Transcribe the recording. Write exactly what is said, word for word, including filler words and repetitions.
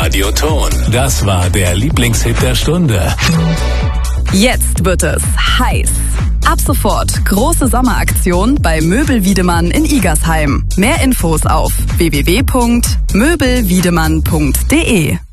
Radioton, das war der Lieblingshit der Stunde. Jetzt wird es heiß. Ab sofort große Sommeraktion bei Möbel Wiedemann in Igersheim. Mehr Infos auf w w w punkt möbel wiedemann punkt d e.